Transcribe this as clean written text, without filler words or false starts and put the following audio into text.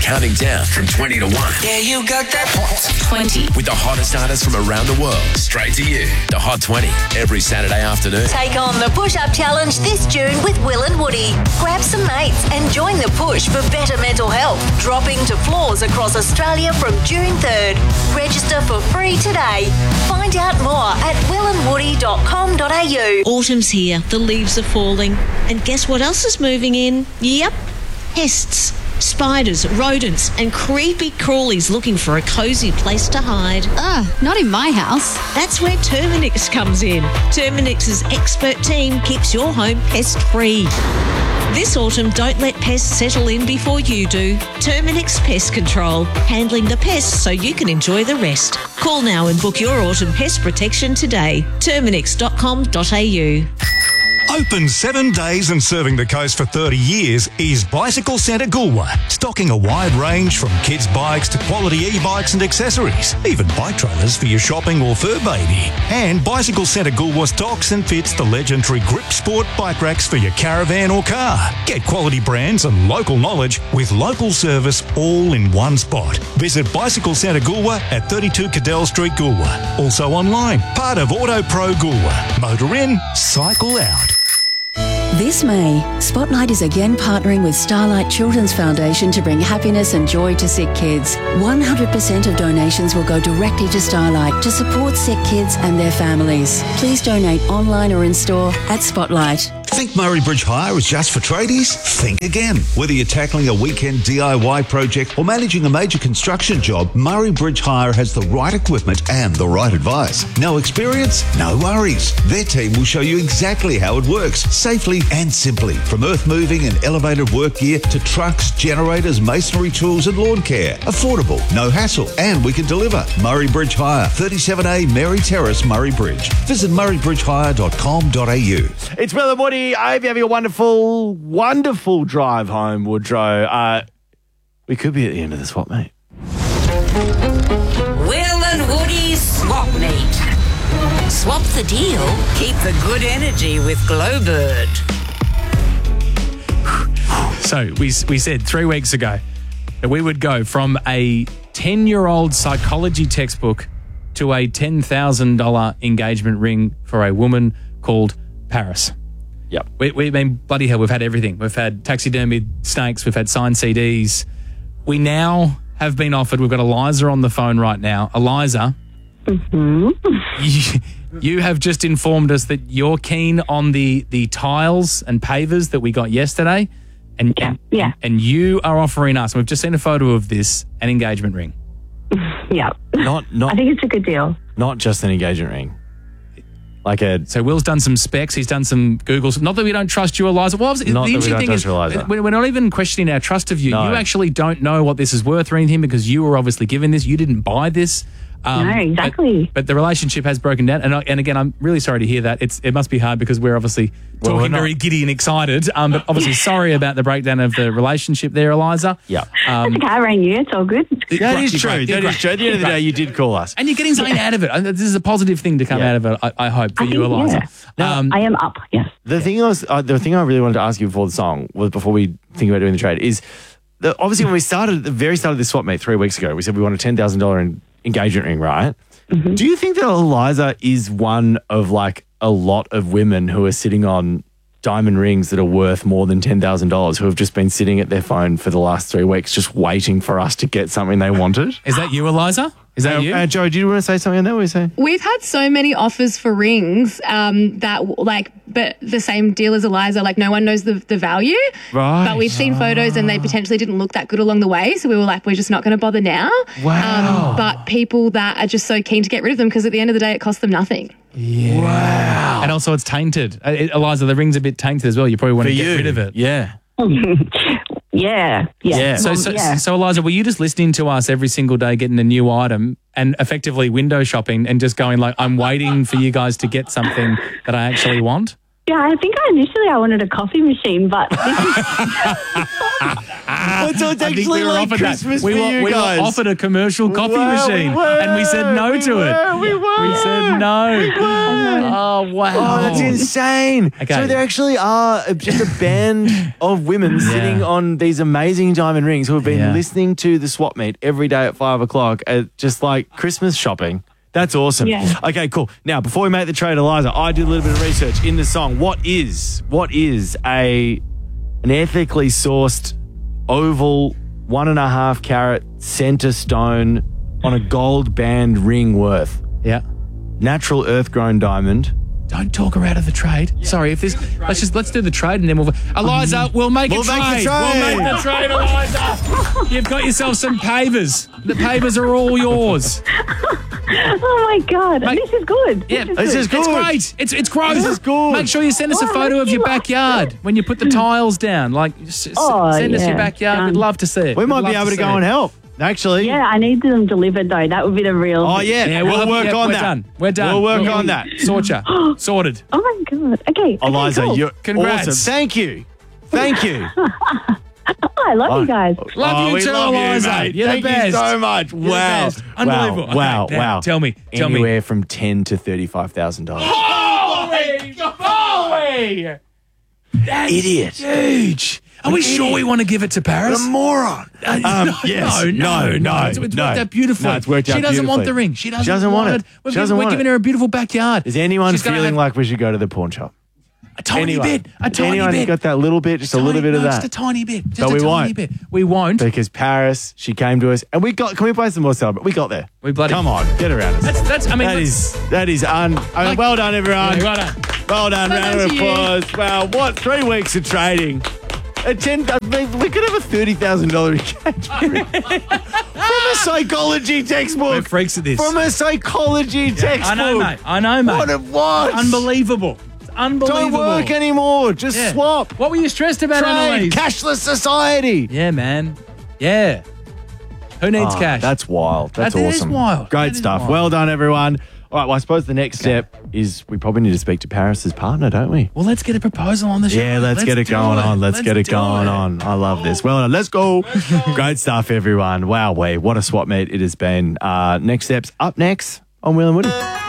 counting down from 20 to 1. Yeah, you got that Hot 20. With the hottest artists from around the world. Straight to you. The Hot 20. Every Saturday afternoon. Take on the push-up challenge this June with Will and Woody. Grab some mates and join the push for better mental health. Dropping to floors across Australia from June 3rd. Register for free today. Find out more at willandwoody.com.au. Autumn's here, the leaves are falling, and guess what else is moving in? Yep, pests, spiders, rodents, and creepy crawlies looking for a cosy place to hide. Not in my house. That's where Terminix comes in. Terminix's expert team keeps your home pest-free. This autumn, don't let pests settle in before you do. Terminix Pest Control, handling the pests so you can enjoy the rest. Call now and book your autumn pest protection today. Terminix.com.au. Open 7 days and serving the coast for 30 years is Bicycle Centre Goolwa, stocking a wide range from kids' bikes to quality e-bikes and accessories, even bike trailers for your shopping or fur baby. And Bicycle Centre Goolwa stocks and fits the legendary Grip Sport bike racks for your caravan or car. Get quality brands and local knowledge with local service all in one spot. Visit Bicycle Centre Goolwa at 32 Cadell Street, Goolwa. Also online, part of Auto Pro Goolwa. Motor in, cycle out. This May, Spotlight is again partnering with Starlight Children's Foundation to bring happiness and joy to sick kids. 100% of donations will go directly to Starlight to support sick kids and their families. Please donate online or in store at Spotlight. Think Murray Bridge Hire is just for tradies? Think again. Whether you're tackling a weekend DIY project or managing a major construction job, Murray Bridge Hire has the right equipment and the right advice. No experience? No worries. Their team will show you exactly how it works, safely and simply. From earth moving and elevated work gear to trucks, generators, masonry tools and lawn care. Affordable, no hassle, and we can deliver. Murray Bridge Hire, 37A Mary Terrace, Murray Bridge. Visit murraybridgehire.com.au. It's Will and Woody. I hope you're having a wonderful, wonderful drive home, Woodrow. We could be at the end of the swap meet. Will and Woody's Swap Meet. Swap the deal, keep the good energy with Glowbird. So we said 3 weeks ago that we would go from a 10-year-old psychology textbook to a $10,000 engagement ring for a woman called Paris. Yep. We mean, bloody hell, we've had everything. We've had taxidermied snakes, we've had signed CDs. We now have been offered, we've got Eliza on the phone right now. Eliza, you have just informed us that you're keen on the tiles and pavers that we got yesterday. And you are offering us, and we've just seen a photo of this, an engagement ring. Yeah. Not. I think it's a good deal. Not just an engagement ring. So Will's done some specs, he's done some Googles. Not that we don't trust you, Eliza. Well, the interesting thing is, we're not even questioning our trust of you. No. You actually don't know what this is worth or anything because you were obviously given this. You didn't buy this. No, exactly. But the relationship has broken down. And again, I'm really sorry to hear that. It must be hard because we're obviously talking very giddy and excited. But obviously sorry about the breakdown of the relationship there, Eliza. Yeah. It's okay, I rang you. It's all good. That is true. That is true. At the end of the day, you did call us. And you're getting something out of it. This is a positive thing to come out of it, I hope, for you, Eliza. Yeah. I am up, yes. The thing I really wanted to ask you before the song, before we think about doing the trade, is that obviously when we started at the very start of this swap meet 3 weeks ago, we said we want a $10,000 engagement ring, right? Mm-hmm. Do you think that Eliza is one of a lot of women who are sitting on diamond rings that are worth more than $10,000 who have just been sitting at their phone for the last 3 weeks just waiting for us to get something they wanted? Is that you, Eliza? Is that you? Joe, do you want to say something on that? What are you saying? We've had so many offers for rings but the same deal as Eliza, no one knows the value. Right. But we've seen photos and they potentially didn't look that good along the way. So we were we're just not going to bother now. Wow. But people that are just so keen to get rid of them because at the end of the day, it costs them nothing. Yeah. Wow. And also it's tainted. Eliza, the ring's a bit tainted as well. You probably want to get rid of it. Yeah. Yeah. So Eliza, were you just listening to us every single day getting a new item and effectively window shopping and just going I'm waiting for you guys to get something that I actually want? Yeah, I think initially I wanted a coffee machine, but So it's actually like Christmas for you we guys. were offered a commercial coffee machine, and we said no to it. We said no. Oh, wow. Oh, that's insane. Okay. So there actually are just a band of women sitting on these amazing diamond rings who have been listening to the swap meet every day at 5 o'clock at just like Christmas shopping. That's awesome. Yeah. Okay, cool. Now, before we make the trade, Eliza, I did a little bit of research in the song. What is an ethically sourced oval 1.5 carat center stone on a gold band ring worth? Yeah. Natural earth-grown diamond. Don't talk her out of the trade. Sorry, if this let's do the trade and then Eliza, we'll make a trade. We'll make the trade, Eliza. You've got yourself some pavers. The pavers are all yours. oh my God, Mate, this is good. Yeah, this is good. It's great. It's great. This is good. Make sure you send us a photo of your backyard when you put the tiles down. Like, send us your backyard. We'd love to see it. We might be able to go and help. Actually, Yeah, I need them delivered though. That would be the real. Oh yeah, we'll work on that. We're done. We'll work on that. Sorted. Oh my God. Okay. Eliza, cool. you're Congrats. awesome. Thank you. I love you guys. Love you we too, love you, Eliza. mate. You're Thank the best. you so much. You're the Wow. best. Unbelievable. Wow. Okay, Wow. Tell me. Anywhere from $10,000 to $35,000. Holy! That's Idiot. huge. Are we sure we want to give it to Paris? What a moron. Yes. No. It's worked out beautifully. No, it's worked out She doesn't want beautifully. the ring. She doesn't want want it. it. She doesn't We're want giving it. her a beautiful backyard. Is anyone She's gonna feeling have like we should go to the pawn shop? a tiny bit? A tiny Anyone bit. got that little bit? Just a little bit of Just that? a tiny bit. Just But a we tiny won't. bit. We won't. Because Paris, she came to us, and we got. Can we play some more celebrate? We got there. We bloody come on, get around us. That's. I mean, that is. Well done, everyone. Yeah, well done. Well done. Round of applause. Wow, what 3 weeks of trading. We could have a $30,000 engagement from a psychology textbook. We're freaks at this. From a psychology textbook. I know, mate. What it was. Unbelievable. Unbelievable. Don't work anymore. Just swap. What were you stressed about, Trade. Annalise? Cashless society. Yeah, man. Yeah. Who needs cash? That's wild. That's That awesome. is wild. Great That is stuff. wild. Well done, everyone. All right, well, I suppose the next step is we probably need to speak to Paris's partner, don't we? Well, let's get a proposal on the show. Yeah, let's get it going on. Let's get it going on. I love this. Well done. Let's go. Great stuff, everyone. Wow, what a swap meet it has been. Next steps up next on Will and Woody.